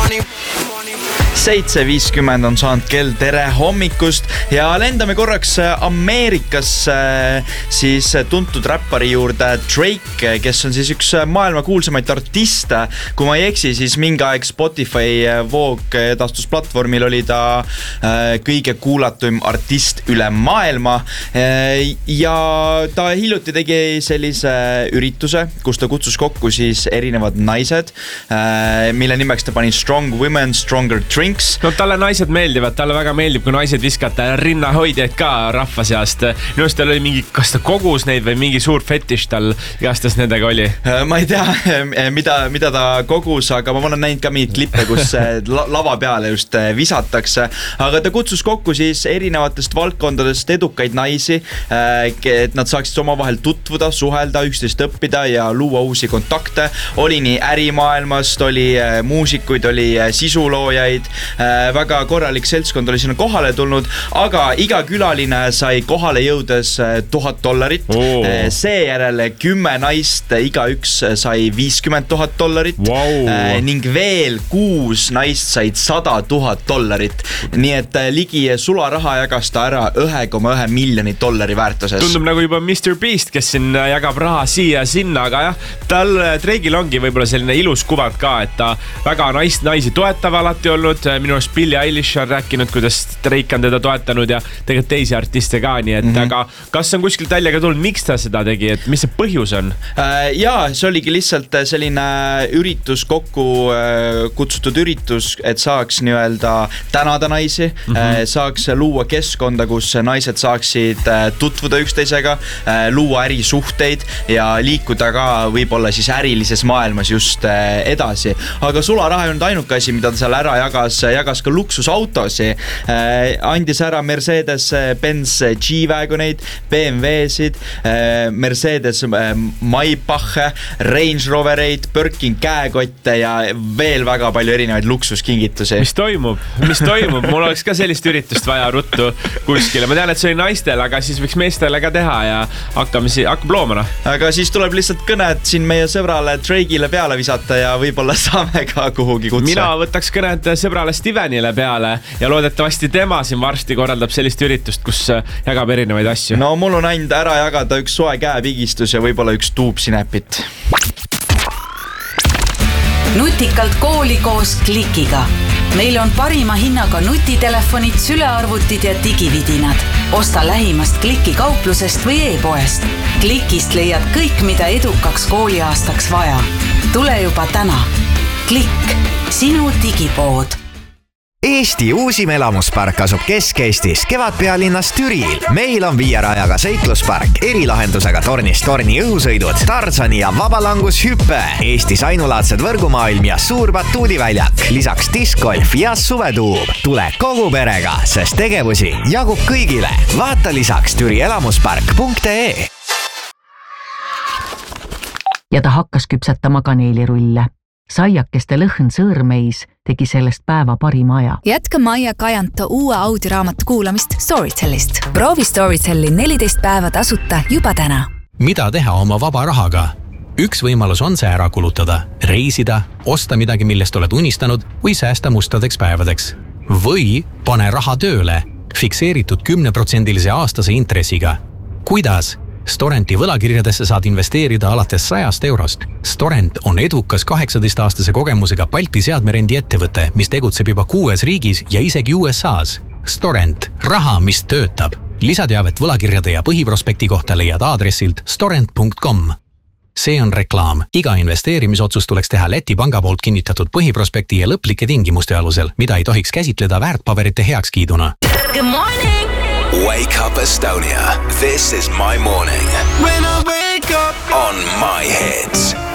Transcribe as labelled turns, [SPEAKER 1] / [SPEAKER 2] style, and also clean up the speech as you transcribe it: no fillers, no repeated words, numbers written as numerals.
[SPEAKER 1] 7:50 on saanud kell, tere hommikust ja lendame korraks Ameerikasse siis tuntud räppari juurde Drake, kes on siis üks maailma kuulsamaid artiste. Kui ma ei eksi, siis mingi aeg Spotify Vogue edastusplatvormil oli ta kõige kuulatum artist üle maailma ja ta hiljuti tegi sellise ürituse, kus ta kutsus kokku siis erinevad naised, mille nimeks ta pani Strong Women, Stronger Drinks.
[SPEAKER 2] No talle naised meeldivad, talle väga meeldib, kui naised viskata rinnahoidjaid ka rahva seast. Minust tal oli mingi, kas ta kogus neid või mingi suur fetiš tal igastahes nendega oli?
[SPEAKER 1] Ma ei tea, mida ta kogus, aga ma olen näinud ka mingid klippe, kus lava peale just visatakse. Aga ta kutsus kokku siis erinevatest valdkondadest edukaid naisi, et nad saaksid omavahel tutvuda, suhelda, üksteist õppida ja luua uusi kontakte. Oli nii ärimaailmast, oli muusikuid, oli sisuloojaid, väga korralik seltskond oli sinna kohale tulnud, aga iga külaline sai kohale jõudes $1000. Seejärel 10 naist, iga üks sai $50,000 ning veel 6 naist said $100,000. Nii et ligi sularaha jagas ta ära $1,1 miljoni väärtuses.
[SPEAKER 2] Tundub nagu juba Mr. Beast, kes siin jagab raha siia ja sinna, aga jah, Drake'il ongi võib-olla selline ilus kuvand ka, et ta väga naisi toetav alati olnud. Minu arust Billie Eilish on rääkinud, kuidas Drake on teda toetanud ja tegelikult teisi artiste ka, nii et aga kas on kuskilt välja ka tulnud, miks ta seda tegi, et mis see põhjus on?
[SPEAKER 1] Jaa, see oligi lihtsalt selline üritus, kokku kutsutud üritus, et saaks nii-öelda tänada naisi, saaks luua keskkonda, kus naised saaksid tutvuda üksteisega, luua ärisuhteid ja liikuda ka võib-olla siis ärilises maailmas just edasi. Aga sularaha ei olnud ainuke asi, mida ta seal ära jagas ka luksusautosi, andis ära Mercedes-Benz G-Wagoneid, BMW-sid, Mercedes Maybache, Range Rovereid, Birkin käekotte ja veel väga palju erinevaid luksuskingitusi.
[SPEAKER 2] Mis toimub? Mul oleks ka sellist üritust vaja ruttu kuskile. Ma tean, et see oli naistel, aga siis võiks meestele ka teha ja hakkab loomana. Aga
[SPEAKER 1] siis tuleb lihtsalt kõned siin meie sõbrale Drake'ile peale visata ja võib-olla saame ka kuhugi kutse.
[SPEAKER 2] Mina võtaks kõned sõbrale Stevenile peale ja loodetavasti tema siin varsti korraldab sellist üritust, kus jagab erinevaid asju.
[SPEAKER 1] No mul on ainult ära jagada üks soe käepigistus ja võib-olla üks tuupsinäpit.
[SPEAKER 3] Nutikalt kooli koos Klikiga. Meil on parima hinnaga nutitelefonid, sülearvutid ja digividinad. Osta lähimast Kliki kauplusest või e-poest. Klikist leiad kõik, mida edukaks kooliaastaks vaja. Tule juba täna. Klikk, sinu digipood.
[SPEAKER 4] Eesti uusim elamuspark asub Kesk-Eestis, Kevadpealinnas Türil. Meil on 5 rajaga seikluspark, erilahendusega tornist torni õhusõidud, Tarzani ja vabalangushüppe, Eestis ainulaadsed võrgumaailm ja suur batuudiväljak, lisaks diskgolf ja suvetuub. Tule kogu perega, sest tegevusi jagub kõigile. Vaata lisaks türielamuspark.ee.
[SPEAKER 5] Ja ta hakkas küpsetama kaneelirulle. Saiakeste lõhn sõõrmeis tegi sellest päeva parima aja.
[SPEAKER 6] Jätka Maia Kajanta uue audioraamatu kuulamist Storytellist. Proovi Storytelli 14 päeva tasuta juba täna.
[SPEAKER 7] Mida teha oma vaba rahaga? Üks võimalus on see ära kulutada, reisida, osta midagi, millest oled unistanud või säästa mustadeks päevadeks. Või pane raha tööle, fikseeritud 10% aastase intressiga. Kuidas? Storenti võlakirjadesse saad investeerida alates €100. Storent on edukas 18-aastase kogemusega Balti seadmerendi ettevõte, mis tegutseb juba 6 riigis ja isegi USAs. Storent, raha, mis töötab. Lisateavet võlakirjade ja põhiprospekti kohta leiad aadressilt storent.com. See on reklaam. Iga investeerimisotsus tuleks teha Läti panga poolt kinnitatud põhiprospekti ja lõplike tingimuste alusel, mida ei tohiks käsitleda väärtpaberite heakskiiduna.
[SPEAKER 3] Good morning!
[SPEAKER 8] Wake up Estonia. This is my morning.
[SPEAKER 9] When I wake up
[SPEAKER 8] on my hits.